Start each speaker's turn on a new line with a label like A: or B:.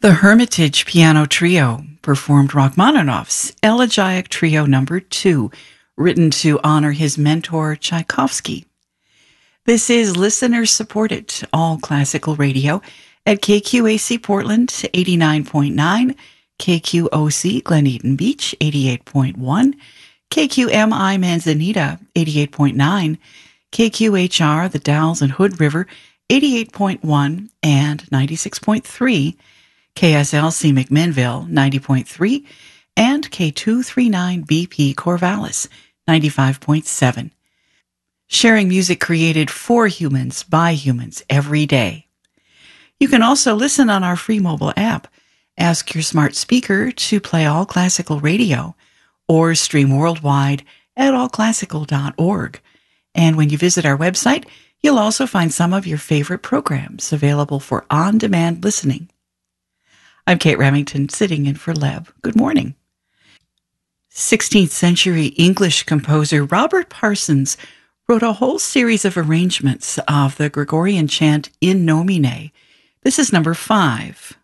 A: The Hermitage Piano Trio performed Rachmaninoff's Elegiac Trio No. 2, written to honor his mentor Tchaikovsky. This is listener-supported all classical radio at KQAC Portland 89.9, KQOC Glen Eden Beach 88.1, KQMI Manzanita 88.9, KQHR The Dalles and Hood River 88.1 and 96.3, KSLC McMinnville 90.3, and K239BP Corvallis 95.7. Sharing music created for humans by humans every day. You can also listen on our free mobile app. Ask your smart speaker to play All Classical Radio or stream worldwide at allclassical.org. And when you visit our website, you'll also find some of your favorite programs available for on-demand listening. I'm Kate Remington, sitting in for Leb. Good morning. 16th century English composer Robert Parsons wrote a whole series of arrangements of the Gregorian chant In Nomine. This is number 5.